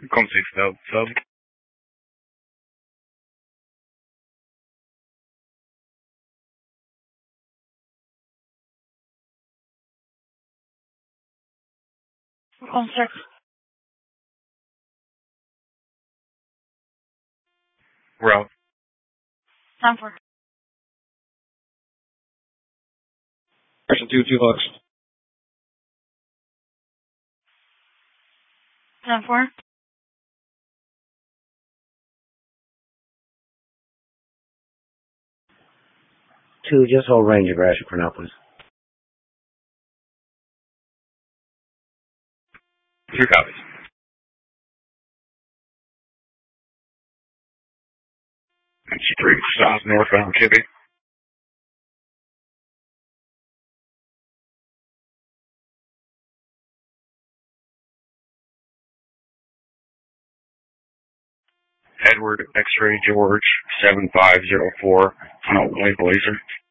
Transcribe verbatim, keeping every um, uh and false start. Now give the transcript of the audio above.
Com six sub, sub. Com six. Route. Time for. Person two, two bucks. Time for. Two, just hold range aggression for now, please. Three copies. That's three south northbound Kibby. Edward X-Ray George seven five zero four on Oakland Blazer.